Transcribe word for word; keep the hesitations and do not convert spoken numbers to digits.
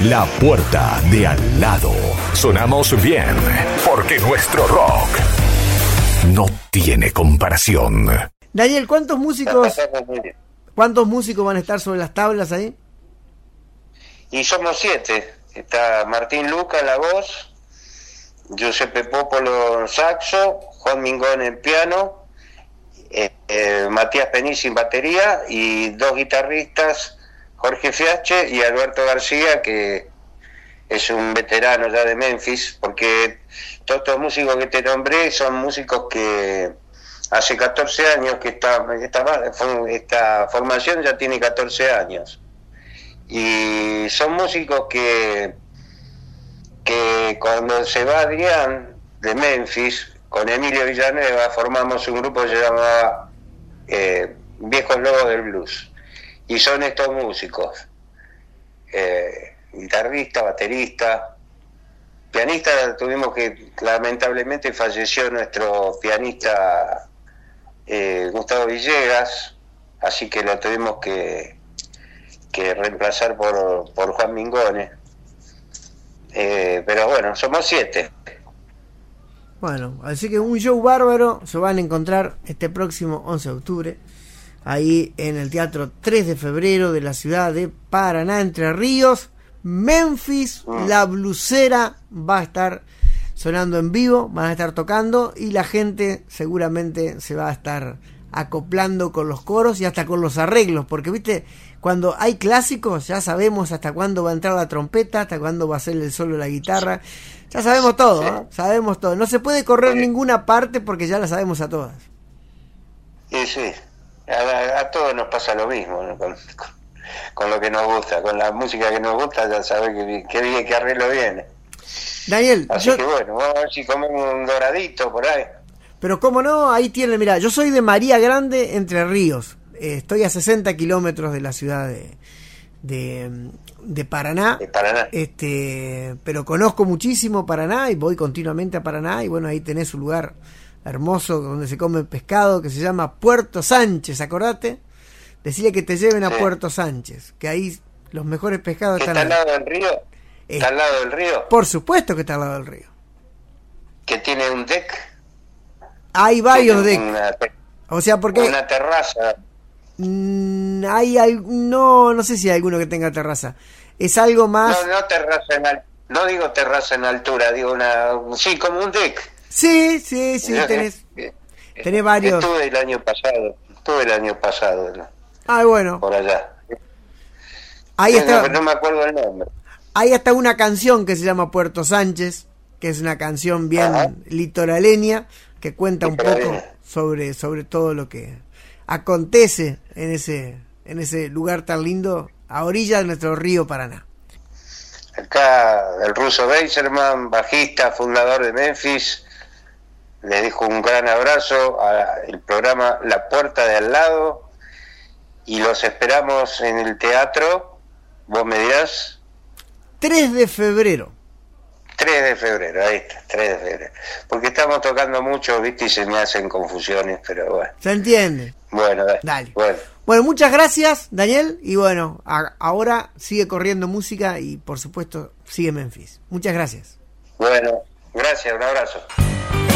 La puerta de al lado. Sonamos bien, porque nuestro rock no tiene comparación. Daniel, ¿cuántos músicos, cuántos músicos van a estar sobre las tablas ahí? Y somos siete. Está Martín Luca en la voz, Giuseppe Popolo en saxo, Juan Mingón en piano, eh, eh, Matías Penici en batería y dos guitarristas, Jorge Fiache y Alberto García, que es un veterano ya de Memphis, porque todos estos músicos que te nombré son músicos que hace catorce años que esta, esta, esta formación ya tiene catorce años. Y son músicos que, que cuando se va Adrián de Memphis, con Emilio Villanueva, formamos un grupo que se llamaba eh, Viejos Lobos del Blues. Y son estos músicos, eh, guitarrista, baterista, pianista. Tuvimos que, lamentablemente falleció nuestro pianista eh, Gustavo Villegas, así que lo tuvimos que, que reemplazar por, por Juan Mingone. Eh, pero bueno, somos siete. Bueno, así que un show bárbaro se van a encontrar este próximo once de octubre. Ahí en el Teatro tres de febrero de la ciudad de Paraná, Entre Ríos. Memphis, mm. La Blusera va a estar sonando en vivo, van a estar tocando y la gente seguramente se va a estar acoplando con los coros y hasta con los arreglos, porque viste, cuando hay clásicos ya sabemos hasta cuándo va a entrar la trompeta, hasta cuándo va a ser el solo de la guitarra, ya sabemos todo, ¿eh? Sabemos todo, no se puede correr ninguna parte porque ya la sabemos a todas. Sí, sí. A, a todos nos pasa lo mismo, ¿no? con, con, con lo que nos gusta, con la música que nos gusta, ya sabes que, que bien, que arreglo viene. Daniel, así yo... que bueno, vamos a ver si comemos un doradito por ahí. Pero cómo no, ahí tienen, mirá, yo soy de María Grande, Entre Ríos, eh, estoy a sesenta kilómetros de la ciudad de, de, de Paraná, de Paraná. Este, pero conozco muchísimo Paraná y voy continuamente a Paraná y bueno, ahí tenés un lugar hermoso donde se come pescado que se llama Puerto Sánchez, acordate, decirle que te lleven a sí. Puerto Sánchez, que ahí los mejores pescados ¿Que están está al lado del río? Eh, ¿Está al lado del río? Por supuesto que está al lado del río. ¿Que tiene un deck? Hay varios decks. O sea, porque una terraza. Mmm, hay al, no, no sé si hay alguno que tenga terraza. Es algo más. No, no terraza en al, no digo terraza en altura, digo una, sí, como un deck. Sí, sí, sí, tenés, tenés varios. Estuve el año pasado, estuve el año pasado. ¿No? Ah, bueno. Por allá. Ahí no, está. No me acuerdo el nombre. Hay hasta una canción que se llama Puerto Sánchez, que es una canción bien Ajá. litoraleña, que cuenta un poco sobre, sobre todo lo que acontece en ese, en ese lugar tan lindo, a orilla de nuestro río Paraná. Acá el ruso Beiserman, bajista, fundador de Memphis, le dejo un gran abrazo al programa La Puerta de Al Lado y los esperamos en el teatro, vos me dirás. tres de febrero. tres de febrero, ahí está, tres de febrero. Porque estamos tocando mucho, viste, y se me hacen confusiones, pero bueno. ¿Se entiende? Bueno, dale. dale. Bueno. Bueno, muchas gracias, Daniel, y bueno, a, ahora sigue corriendo música y por supuesto sigue Memphis. Muchas gracias. Bueno, gracias, un abrazo.